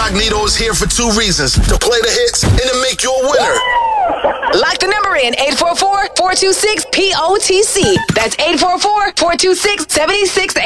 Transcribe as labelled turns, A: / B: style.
A: Incognito is here for two reasons: to play the hits and to make you a winner.
B: Lock the number in 844-426-POTC. That's 844-426-76